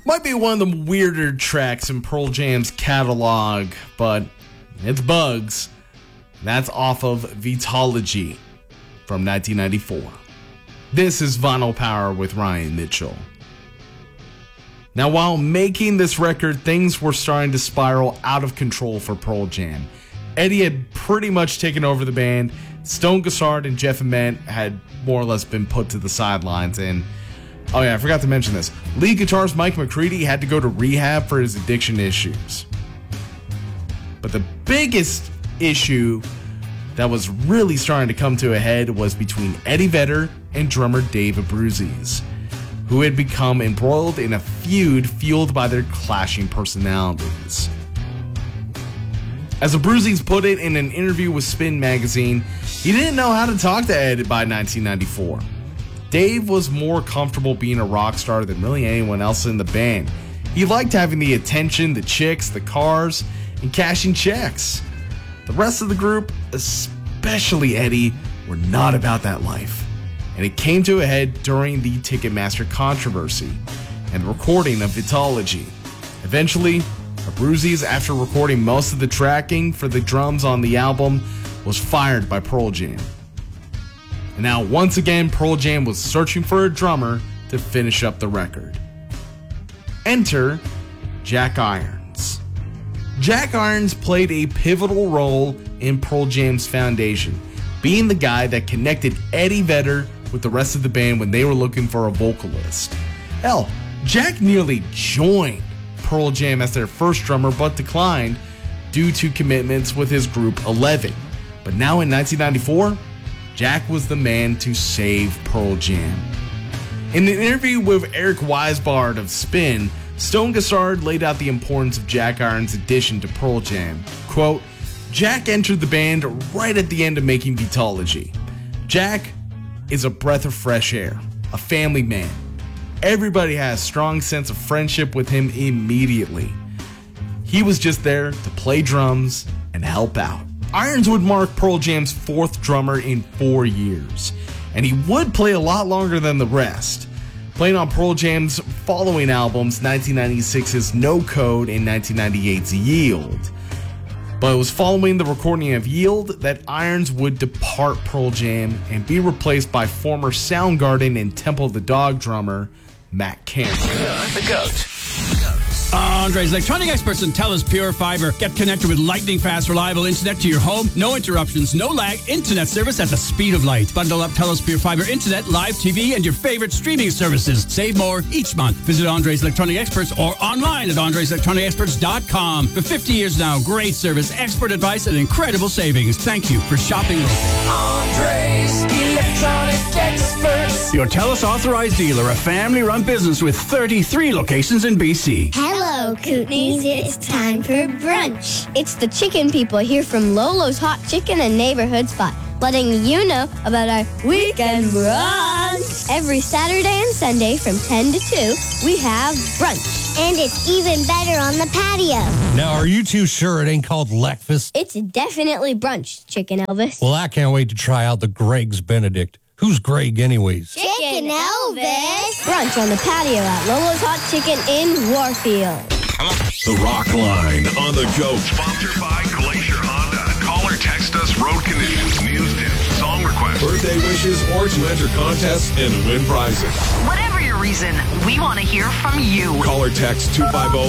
Might be one of the weirder tracks in Pearl Jam's catalog, but it's Bugs. That's off of Vitalogy from 1994. This is Vinyl Power with Ryan Mitchell. Now, while making this record, things were starting to spiral out of control for Pearl Jam. Eddie had pretty much taken over the band. Stone Gossard and Jeff Ament had more or less been put to the sidelines. And, oh yeah, I forgot to mention this. Lead guitarist Mike McCready had to go to rehab for his addiction issues. But the biggest issue that was really starting to come to a head was between Eddie Vedder and drummer Dave Abruzzi, who had become embroiled in a feud fueled by their clashing personalities. As Abruzzi put it in an interview with Spin magazine, he didn't know how to talk to Ed by 1994. Dave was more comfortable being a rock star than really anyone else in the band. He liked having the attention, the chicks, the cars, and cashing checks. The rest of the group, especially Eddie, were not about that life. And it came to a head during the Ticketmaster controversy and the recording of Vitalogy. Eventually, Abruzzi, after recording most of the tracking for the drums on the album, was fired by Pearl Jam. And now, once again, Pearl Jam was searching for a drummer to finish up the record. Enter Jack Irons. Jack Irons played a pivotal role in Pearl Jam's foundation, being the guy that connected Eddie Vedder with the rest of the band when they were looking for a vocalist. Hell, Jack nearly joined Pearl Jam as their first drummer, but declined due to commitments with his group Eleven. But now in 1994, Jack was the man to save Pearl Jam. In an interview with Eric Weisbard of Spin, Stone Gossard laid out the importance of Jack Irons' addition to Pearl Jam. Quote, Jack entered the band right at the end of making Vitalogy. Jack is a breath of fresh air, a family man. Everybody had a strong sense of friendship with him immediately. He was just there to play drums and help out. Irons would mark Pearl Jam's fourth drummer in 4 years, and he would play a lot longer than the rest, playing on Pearl Jam's following albums, 1996's No Code and 1998's Yield. But it was following the recording of Yield that Irons would depart Pearl Jam and be replaced by former Soundgarden and Temple of the Dog drummer Matt Cameron. The GOAT. Andre's Electronic Experts and TELUS Pure Fiber. Get connected with lightning-fast, reliable internet to your home. No interruptions, no lag. Internet service at the speed of light. Bundle up TELUS Pure Fiber Internet, live TV, and your favorite streaming services. Save more each month. Visit Andre's Electronic Experts or online at andreselectronicexperts.com. For 50 years now, great service, expert advice, and incredible savings. Thank you for shopping local. Andre's Electronic Experts. Your TELUS authorized dealer, a family-run business with 33 locations in BC. Hello, Kootenays. It's time for brunch. It's the chicken people here from Lolo's Hot Chicken and Neighborhood Spot, letting you know about our weekend brunch. Every Saturday and Sunday from 10 to 2, we have brunch. And it's even better on the patio. Now, are you too sure it ain't called Leckfast? It's definitely brunch, Chicken Elvis. Well, I can't wait to try out the Greg's Benedict. Who's Greg anyways? Chicken Elvis. Brunch on the patio at Lolo's Hot Chicken in Warfield. The Rock Line on the GOAT. Sponsored by Glacier Honda. Call or text us road conditions, news tips, song requests, birthday wishes, or to enter contests and win prizes. Whatever your reason, we want to hear from you. Call or text 250